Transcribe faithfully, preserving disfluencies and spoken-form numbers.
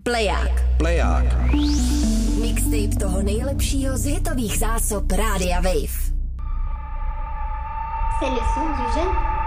Pleják. Pleják. Mixtape toho nejlepšího z hitových zásob Rádia Wave. C'est le son du jeune